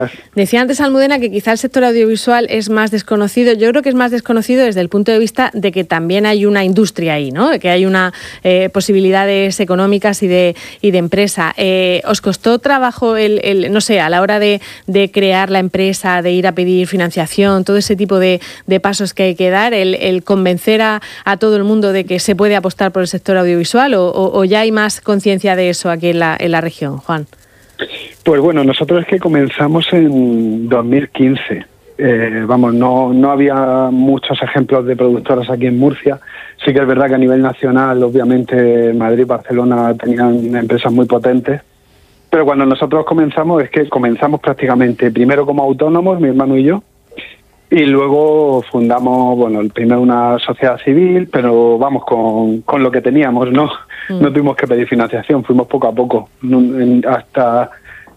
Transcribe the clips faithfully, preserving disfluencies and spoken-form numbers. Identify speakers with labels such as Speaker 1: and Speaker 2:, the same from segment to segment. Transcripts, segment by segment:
Speaker 1: Decía antes Almudena que quizá el sector audiovisual es más desconocido. Yo creo que es más desconocido desde el punto de vista de que también hay una industria ahí, ¿no? Que hay una eh, posibilidades económicas y de y de empresa. Eh, ¿Os costó trabajo el, el no sé, a la hora de, de crear la empresa, de ir a pedir financiación, todo ese tipo de, de pasos que hay que dar, el, el convencer a, a todo el mundo de que se puede apostar por el sector audiovisual o, o, o ya hay más conciencia de eso aquí en la, en la región, Juan?
Speaker 2: Pues bueno, nosotros es que comenzamos en dos mil quince. Eh, vamos, no, no había muchos ejemplos de productoras aquí en Murcia. Sí que es verdad que a nivel nacional, obviamente, Madrid y Barcelona tenían empresas muy potentes. Pero cuando nosotros comenzamos, es que comenzamos prácticamente primero como autónomos, mi hermano y yo, y luego fundamos, bueno, primero una sociedad civil, pero vamos, con, con lo que teníamos, ¿no? Mm. No tuvimos que pedir financiación, fuimos poco a poco, hasta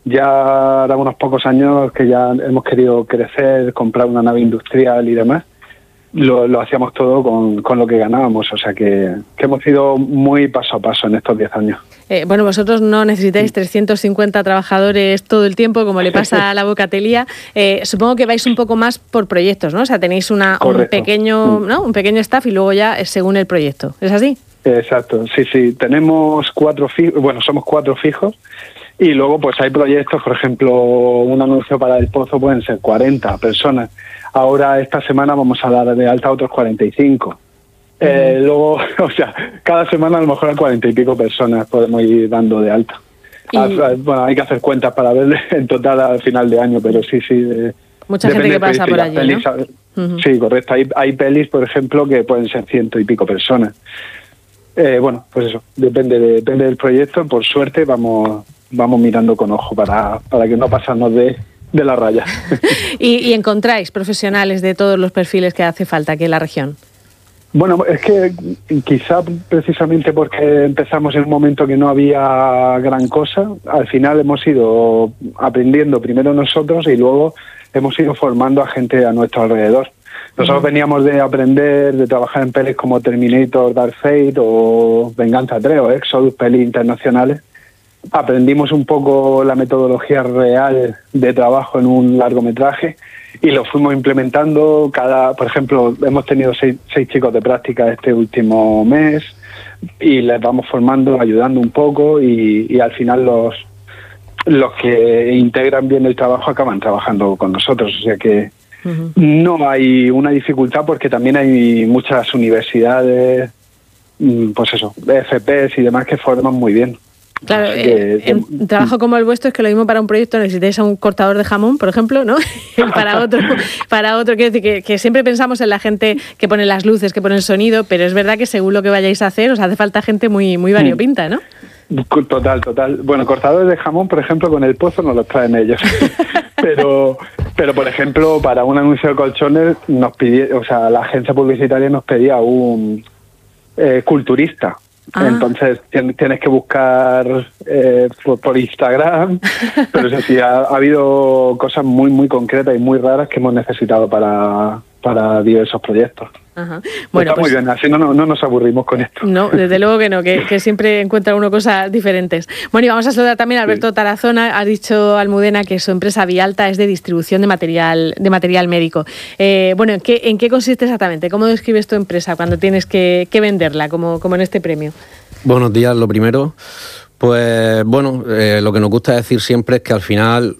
Speaker 2: ya hará unos pocos años que ya hemos querido crecer, comprar una nave industrial y demás. Lo, lo hacíamos todo con, con lo que ganábamos, o sea que, que hemos ido muy paso a paso en estos diez años.
Speaker 1: Eh, bueno, vosotros no necesitáis trescientos cincuenta trabajadores todo el tiempo, como le pasa a la Bocatelía. Eh, supongo que vais un poco más por proyectos, ¿no? O sea, tenéis una, un pequeño, ¿no? un pequeño staff y luego ya según el proyecto. ¿Es así?
Speaker 2: Exacto, sí, sí. Tenemos cuatro fijos, bueno, somos cuatro fijos. Y luego pues hay proyectos, por ejemplo, un anuncio para El Pozo pueden ser cuarenta personas. Ahora esta semana vamos a dar de alta a otros cuarenta y cinco. Uh-huh. Eh, luego, o sea, cada semana a lo mejor a cuarenta y pico personas podemos ir dando de alta. Y... Bueno, hay que hacer cuentas para ver en total al final de año, pero sí, sí. Eh,
Speaker 1: Mucha gente que pasa por allí,
Speaker 2: pelis, ¿no? Uh-huh. Sí, correcto. Hay, hay pelis, por ejemplo, que pueden ser ciento y pico personas. Eh, bueno, pues eso, depende, de, depende del proyecto. Por suerte vamos... vamos mirando con ojo para, para que no pasarnos de, de la raya.
Speaker 1: ¿Y, ¿Y encontráis profesionales de todos los perfiles que hace falta aquí en la región?
Speaker 2: Bueno, es que quizá precisamente porque empezamos en un momento que no había gran cosa, al final hemos ido aprendiendo primero nosotros y luego hemos ido formando a gente a nuestro alrededor. Nosotros uh-huh. veníamos de aprender, de trabajar en pelis como Terminator, Dark Fate o Venganza tres o Exodus, pelis internacionales. Aprendimos un poco la metodología real de trabajo en un largometraje y lo fuimos implementando. Cada, por ejemplo, hemos tenido seis, seis chicos de práctica este último mes y les vamos formando, ayudando un poco y, y al final los, los que integran bien el trabajo acaban trabajando con nosotros. O sea que uh-huh. no hay una dificultad porque también hay muchas universidades, pues eso, F P s y demás que forman muy bien.
Speaker 1: Claro, eh, en un trabajo como el vuestro es que lo mismo para un proyecto necesitáis a un cortador de jamón, por ejemplo, ¿no? para otro, para otro quiero decir que, que siempre pensamos en la gente que pone las luces, que pone el sonido, pero es verdad que según lo que vayáis a hacer os hace falta gente muy, muy variopinta, ¿no?
Speaker 2: Total, total. Bueno, cortadores de jamón, por ejemplo, con El Pozo nos los traen ellos. pero, pero por ejemplo, para un anuncio de colchones nos pidió, o sea, la agencia publicitaria nos pedía un eh, culturista. Ah. Entonces tienes que buscar eh, por, por Instagram, pero eso sí, ha, ha habido cosas muy muy concretas y muy raras que hemos necesitado para, para diversos proyectos.
Speaker 1: Ajá. Bueno,
Speaker 2: está
Speaker 1: pues,
Speaker 2: muy bien, así no, no, no nos aburrimos con esto.
Speaker 1: No, desde luego que no, que, que siempre encuentra uno cosas diferentes. Bueno, y vamos a saludar también a Alberto sí. Tarazona. Ha dicho Almudena que su empresa Vialta es de distribución de material de material médico. Eh, bueno, ¿en qué, ¿en qué consiste exactamente? ¿Cómo describes tu empresa cuando tienes que, que venderla, como, como en este premio?
Speaker 3: Buenos días, lo primero. Pues bueno, eh, lo que nos gusta decir siempre es que al final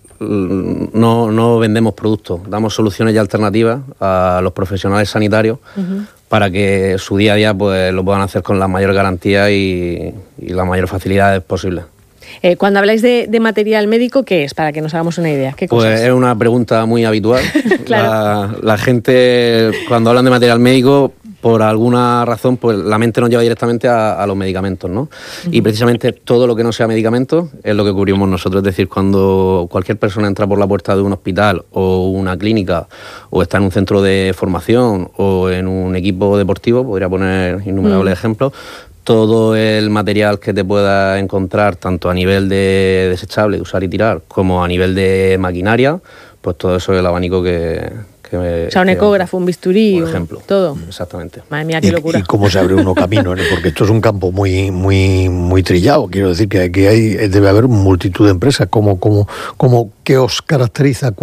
Speaker 3: no, no vendemos productos, damos soluciones y alternativas a los profesionales sanitarios uh-huh. para que su día a día pues lo puedan hacer con la mayor garantía y, y las mayores facilidades posibles.
Speaker 1: Eh, cuando habláis de, de material médico, ¿qué es? Para que nos hagamos una idea. ¿Qué cosas?
Speaker 3: Pues es una pregunta muy habitual.
Speaker 1: Claro.
Speaker 3: la, la gente, cuando hablan de material médico, por alguna razón, pues la mente nos lleva directamente a, a los medicamentos, ¿no? Uh-huh. Y precisamente todo lo que no sea medicamento es lo que cubrimos nosotros. Es decir, cuando cualquier persona entra por la puerta de un hospital o una clínica o está en un centro de formación o en un equipo deportivo, podría poner innumerables uh-huh. ejemplos, todo el material que te pueda encontrar, tanto a nivel de desechable, de usar y tirar, como a nivel de maquinaria, pues todo eso es el abanico que... que me,
Speaker 1: o sea, un
Speaker 3: que,
Speaker 1: ecógrafo, un bisturí,
Speaker 3: por ejemplo,
Speaker 1: todo.
Speaker 3: Exactamente.
Speaker 1: Madre mía, qué locura.
Speaker 4: ¿Y, y cómo se abre uno camino? ¿no? Porque esto es un campo muy muy muy trillado. Quiero decir que aquí hay, debe haber multitud de empresas. ¿Cómo, cómo, cómo, ¿Qué os caracteriza?